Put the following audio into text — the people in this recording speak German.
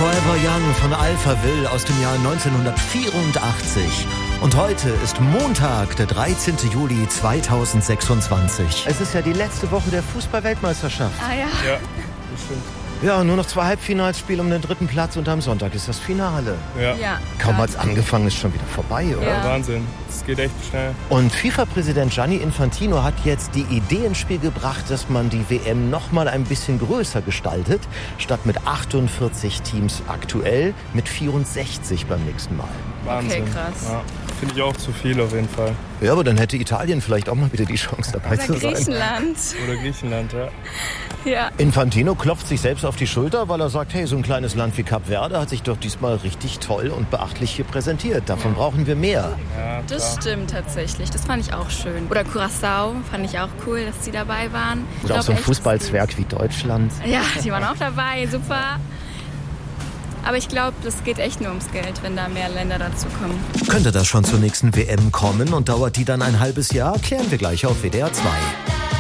Forever Young von Alphaville aus dem Jahr 1984. Und heute ist Montag, der 13. Juli 2026. Es ist ja die letzte Woche der Fußball-Weltmeisterschaft. Ah ja. Ja, das stimmt. Ja, nur noch 2 Halbfinalspiele um den 3. Platz und am Sonntag ist das Finale. Ja. Kaum hat's angefangen, ist schon wieder vorbei, oder? Ja, Wahnsinn. Es geht echt schnell. Und FIFA-Präsident Gianni Infantino hat jetzt die Idee ins Spiel gebracht, dass man die WM noch mal ein bisschen größer gestaltet. Statt mit 48 Teams aktuell mit 64 beim nächsten Mal. Wahnsinn. Okay, krass. Ja, finde ich auch zu viel auf jeden Fall. Ja, aber dann hätte Italien vielleicht auch mal wieder die Chance dabei Oder zu sein. Griechenland. Oder Griechenland, ja. Ja. Infantino klopft sich selbst auf die Schulter, weil er sagt, hey, so ein kleines Land wie Kap Verde hat sich doch diesmal richtig toll und beachtlich hier präsentiert. Davon brauchen wir mehr. Ja, Das stimmt tatsächlich. Das fand ich auch schön. Oder Curaçao fand ich auch cool, dass die dabei waren. Ich Oder auch glaub so ein echt, Fußballzwerg wie Deutschland. Ja, die waren auch dabei. Super. Aber ich glaube, das geht echt nur ums Geld, wenn da mehr Länder dazu kommen. Könnte das schon zur nächsten WM kommen und dauert die dann ein halbes Jahr? Klären wir gleich auf WDR 2.